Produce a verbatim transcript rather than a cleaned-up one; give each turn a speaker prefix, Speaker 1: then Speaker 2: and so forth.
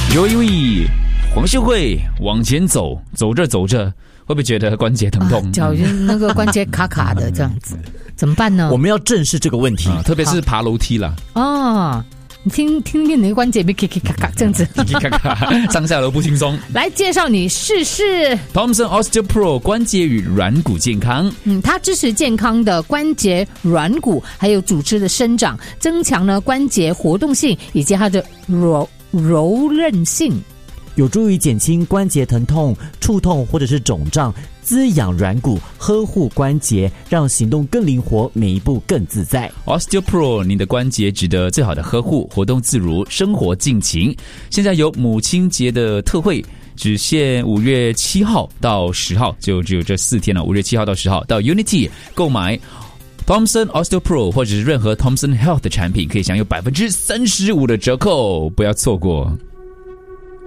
Speaker 1: 有一位黄秀慧往前走，走着走着，会不会觉得关节疼痛？
Speaker 2: 啊、脚那个关节卡卡的这样子，怎么办呢？
Speaker 3: 我们要正视这个问题，
Speaker 1: 啊、特别是爬楼梯啦。
Speaker 2: 哦。你听听见你的关节被咔咔咔咔这样子，
Speaker 1: 咔咔上下楼不轻松。
Speaker 2: 来介绍你试试
Speaker 1: Thomson OsteoPro 关节与软骨健康。
Speaker 2: 嗯，它支持健康的关节、软骨还有组织的生长，增强呢关节活动性以及它的柔柔韧性，
Speaker 3: 有助于减轻关节疼痛、触痛或者是肿胀，滋养软骨，呵护关节，让行动更灵活，每一步更自在。
Speaker 1: OsteoPro 您的关节值得最好的呵护，活动自如，生活尽情。现在有母亲节的特惠，只限五月七号到十号，就只有这四天了。五月七号到十号到 Unity 购买 Thomson OsteoPro 或者是任何 Thomson Health 的产品，可以享有百分之三十五的折扣，不要错过。